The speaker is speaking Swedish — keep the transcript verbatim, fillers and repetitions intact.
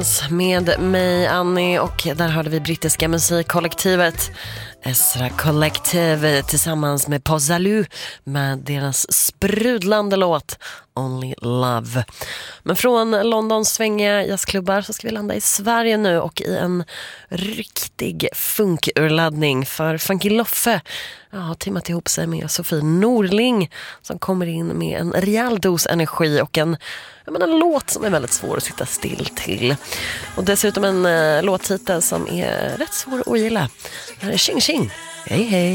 Med mig, Annie, och där hörde vi brittiska musikkollektivet Ezra Collective tillsammans med Pozzalu med deras sprudlande låt Only Love. Men från Londons svängiga jazzklubbar så ska vi landa i Sverige nu och i en riktig funkurladdning, för Funky Loffe ja, har timmat ihop sig med Sofie Norling som kommer in med en rejäl dos energi och en, jag menar, en låt som är väldigt svår att sitta still till. Och dessutom en uh, låttitel som är rätt svår att gilla. Det här är Ching Ching. Hej hej!